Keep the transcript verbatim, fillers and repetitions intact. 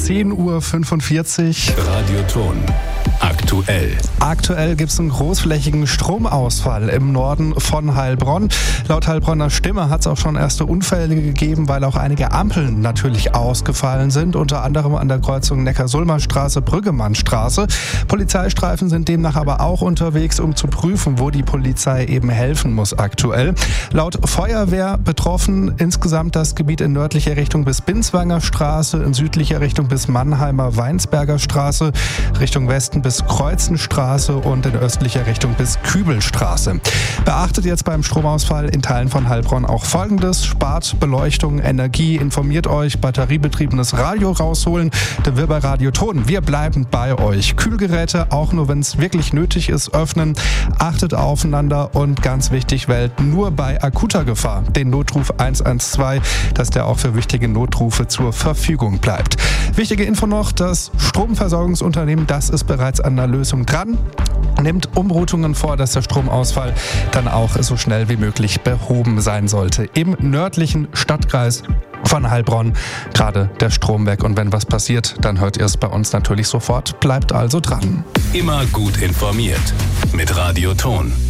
zehn Uhr fünfundvierzig. Radioton. Aktuell. Aktuell gibt es einen großflächigen Stromausfall im Norden von Heilbronn. Laut Heilbronner Stimme hat es auch schon erste Unfälle gegeben, weil auch einige Ampeln natürlich ausgefallen sind, unter anderem an der Kreuzung Neckar-Sulmer-Straße, Brüggemannstraße. Polizeistreifen sind demnach aber auch unterwegs, um zu prüfen, wo die Polizei eben helfen muss aktuell. Laut Feuerwehr betroffen insgesamt das Gebiet in nördlicher Richtung bis Binswanger Straße, in südlicher Richtung bis Mannheimer Weinsberger Straße, Richtung Westen bis Kreuzenstraße und in östlicher Richtung bis Kübelstraße. Beachtet jetzt beim Stromausfall in Teilen von Heilbronn auch Folgendes: Spart Beleuchtung, Energie, informiert euch, batteriebetriebenes Radio rausholen, denn wir bei Radioton, wir bleiben bei euch. Kühlgeräte, auch nur wenn es wirklich nötig ist, öffnen, achtet aufeinander und ganz wichtig, wählt nur bei akuter Gefahr den Notruf eins eins zwei, dass der auch für wichtige Notrufe zur Verfügung bleibt. Wichtige Info noch: Das Stromversorgungsunternehmen, das ist bereits an der Lösung dran, nimmt Umroutungen vor, dass der Stromausfall dann auch so schnell wie möglich behoben sein sollte. Im nördlichen Stadtkreis von Heilbronn gerade der Strom weg. Und wenn was passiert, dann hört ihr es bei uns natürlich sofort. Bleibt also dran. Immer gut informiert mit Radioton.